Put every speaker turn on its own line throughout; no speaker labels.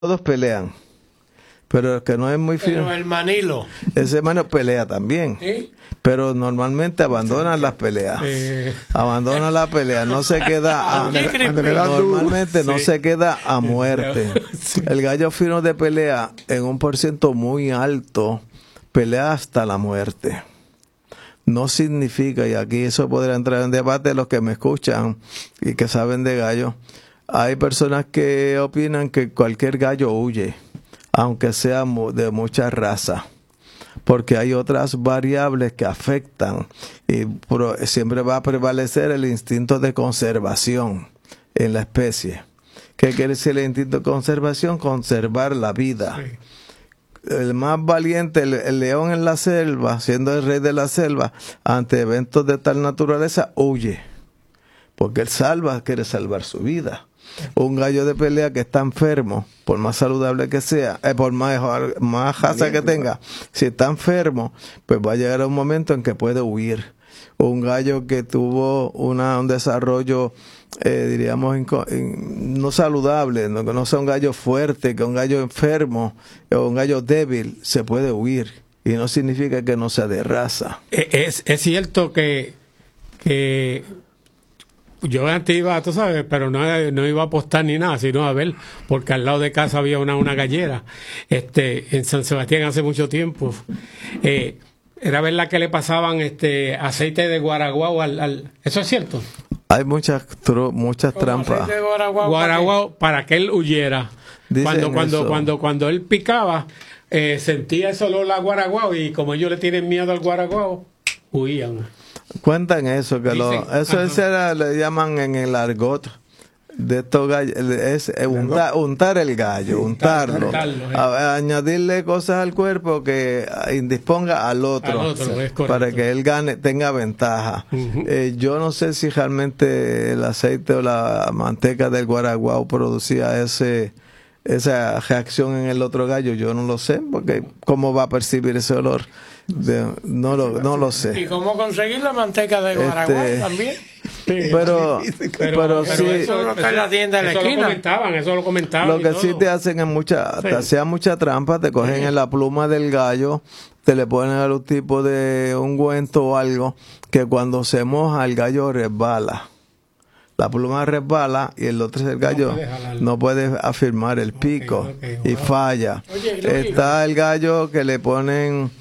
Todos pelean, pero el que no es muy fino,
Pero el Manilo.
ese hermano pelea también,
¿Sí?
pero normalmente abandonan las peleas, abandonan la pelea, no se queda normalmente no se queda a muerte. El gallo fino de pelea en un porciento muy alto pelea hasta la muerte. No significa, y aquí eso podrá entrar en debate los que me escuchan y que saben de gallo, hay personas que opinan que cualquier gallo huye, aunque sea de mucha raza, porque hay otras variables que afectan y siempre va a prevalecer el instinto de conservación en la especie. ¿Qué quiere decir el instinto de conservación? Conservar la vida. Sí. El más valiente, el león en la selva, siendo el rey de la selva, ante eventos de tal naturaleza, huye, porque él quiere salvar su vida. Un gallo de pelea que está enfermo, por más saludable que sea, por más raza que tenga, si está enfermo, pues va a llegar a un momento en que puede huir. Un gallo que tuvo un desarrollo, diríamos, no saludable, que no sea un gallo fuerte, que un gallo enfermo o un gallo débil, se puede huir. Y no significa que no sea de raza.
Es cierto que yo antes iba, tú sabes, pero no iba a apostar ni nada, sino a ver, porque al lado de casa había una gallera, en San Sebastián hace mucho tiempo. Era verdad que le pasaban aceite de guaraguao ¿eso es cierto?
Hay muchas trampas.
Guaraguao para que él huyera. Cuando él picaba, sentía ese olor a guaraguao y como ellos le tienen miedo al guaraguao, huían.
Cuentan eso, que le llaman en el argot de estos gallos, es untar el gallo, untarlo, añadirle cosas al cuerpo que indisponga al otro para que él tenga ventaja. Yo no sé si realmente el aceite o la manteca del guaraguao producía esa reacción en el otro gallo, yo no lo sé, porque cómo va a percibir ese olor. No lo sé.
¿Y cómo conseguir la manteca de guaraguao también?
Pero sí,
eso no está en la tienda de la esquina.
Eso lo comentaban.
Lo que sí te hacen te hacían mucha trampa, te cogen en la pluma del gallo, te le ponen algún tipo de ungüento o algo, que cuando se moja el gallo resbala. La pluma resbala y el gallo no puede afirmar el pico y falla. Está el gallo que le ponen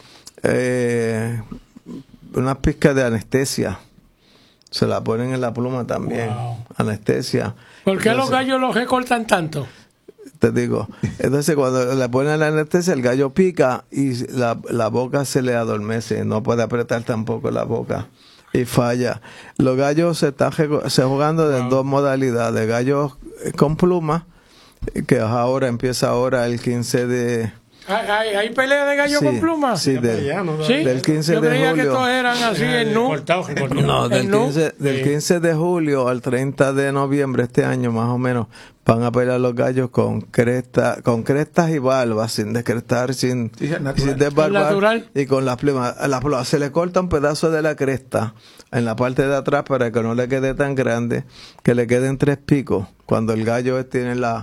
unas pizcas de anestesia, se la ponen en la pluma también, anestesia.
¿Por qué los gallos los recortan tanto?
Te digo, entonces cuando le ponen la anestesia el gallo pica y la boca se le adormece, no puede apretar tampoco la boca y falla. Los gallos se están jugando de dos modalidades: gallos con pluma, que empieza el 15 de...
¿Hay pelea de gallo con plumas?
Sí, del 15
Yo
de
creía
julio.
que todos eran así en nu.
No, del 15 de julio al 30 de noviembre este año más o menos van a pelear los gallos con crestas y barbas, sin descrestar, sin desbarbar, y con las plumas. Se le corta un pedazo de la cresta en la parte de atrás para que no le quede tan grande, que le queden 3 picos. Cuando el gallo tiene la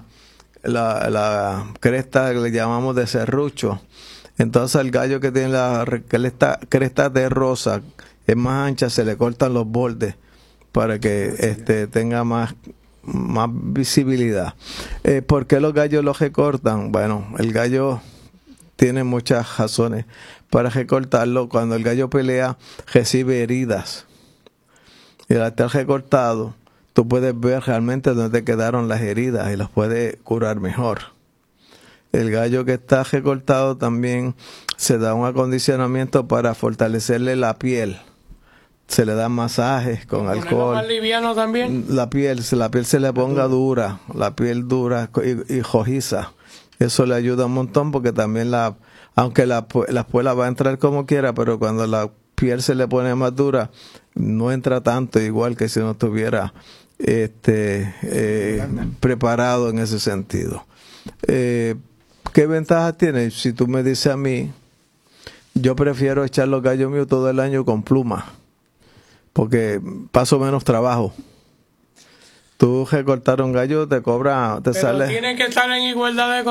cresta que le llamamos de serrucho, entonces al gallo que tiene la cresta de rosa es más ancha, se le cortan los bordes para que tenga más visibilidad. ¿Por qué los gallos los recortan? Bueno, el gallo tiene muchas razones para recortarlo. Cuando el gallo pelea recibe heridas y al estar recortado tú puedes ver realmente dónde quedaron las heridas y las puedes curar mejor. El gallo que está recortado también se da un acondicionamiento para fortalecerle la piel. Se le dan masajes con alcohol.
¿Más liviano también?
La piel se le ponga dura, la piel dura y rojiza. Eso le ayuda un montón porque también aunque la espuela va a entrar como quiera, pero cuando la piel se le pone más dura, no entra tanto, igual que si no estuviera preparado en ese sentido. ¿Qué ventajas tiene? Si tú me dices a mí, yo prefiero echar los gallos míos todo el año con pluma, porque paso menos trabajo. Tú recortar un gallo te
Pero
sale...
tienen que estar en igualdad de